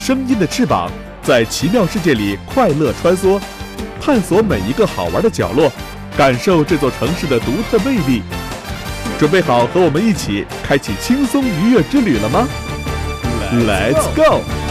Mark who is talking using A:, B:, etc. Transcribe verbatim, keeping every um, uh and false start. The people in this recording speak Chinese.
A: 声音的翅膀，在奇妙世界里快乐穿梭，探索每一个好玩的角落，感受这座城市的独特魅力。准备好和我们一起开启轻松愉悦之旅了吗？ Let's go!